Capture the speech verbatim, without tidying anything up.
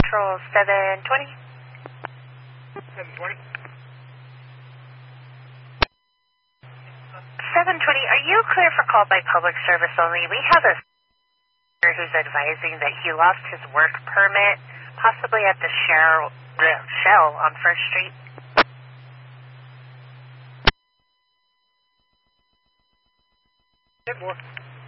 Patrol seven twenty. seven twenty. seven twenty, are you clear for call by public service only? We have a who's advising that he lost his work permit, possibly at the Shell, Shell on First Street. ten four.